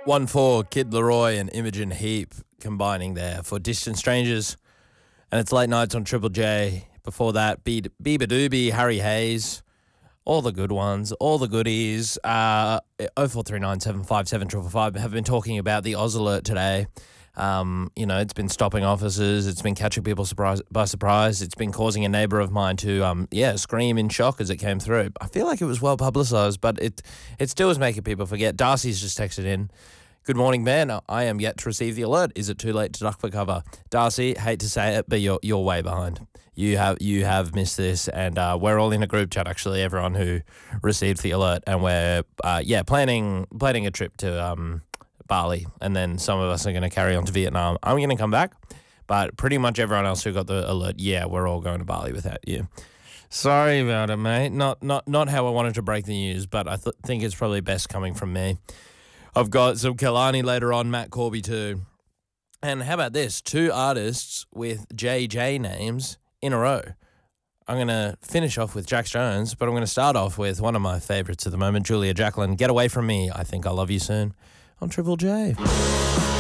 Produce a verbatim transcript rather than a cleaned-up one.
one four, Kid Leroy and Imogen Heap combining there for Distant Strangers. And it's late nights on Triple J. Before that, Be- Bieber Doobie, Harry Hayes, all the good ones, all the goodies. Uh, oh four three nine seven five seven five five have been talking about the Oz Alert today. Um, you know, it's been stopping officers. It's been catching people surprise, by surprise. It's been causing a neighbour of mine to, um, yeah, scream in shock as it came through. I feel like it was well publicised, but it it still was making people forget. Darcy's just texted in. Good morning, man. I am yet to receive the alert. Is it too late to duck for cover? Darcy, hate to say it, but you're you're way behind. You have you have missed this, and uh, we're all in a group chat. Actually, everyone who received the alert, and we're uh, yeah planning planning a trip to um, Bali, and then some of us are going to carry on to Vietnam. I'm going to come back, but pretty much everyone else who got the alert, yeah, we're all going to Bali without you. Sorry about it, mate. Not not not how I wanted to break the news, but I th- think it's probably best coming from me. I've got some Kalani later on, Matt Corby too. And how about this? Two artists with J J names in a row. I'm going to finish off with Jax Jones, but I'm going to start off with one of my favourites at the moment, Julia Jacqueline. Get Away From Me, I Think I'll Love You Soon, on Triple J.